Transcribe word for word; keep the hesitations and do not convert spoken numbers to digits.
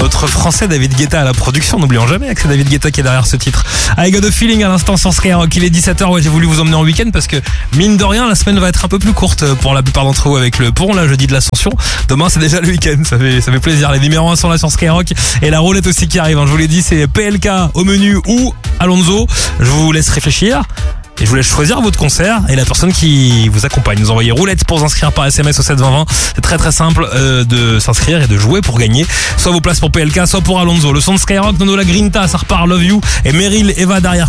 notre français David Guetta à la production. N'oublions jamais que c'est David Guetta qui est derrière ce titre. I Got a Feeling à l'instant sur Skyrock. Il est dix-sept heures. Ouais, j'ai voulu vous emmener en week-end parce que mine de rien, la semaine va être un peu plus courte pour la plupart d'entre vous avec le pont, là, jeudi de l'Ascension. Demain, c'est déjà le week-end. Ça fait, ça fait plaisir. Les numéros un sont là sur Skyrock et la roulette aussi qui arrive. Hein. Je vous l'ai dit, c'est P L K au menu ou Alonso. Je vous laisse réfléchir. Et je vous laisse choisir votre concert et la personne qui vous accompagne. Vous envoyez roulette pour vous inscrire par S M S au sept vingt vingt. C'est très très simple euh, de s'inscrire et de jouer pour gagner. Soit vos places pour P L K, soit pour Alonso. Le son de Skyrock, Nono La Grinta, ça repart, Love You. Et Meryl, Eva derrière.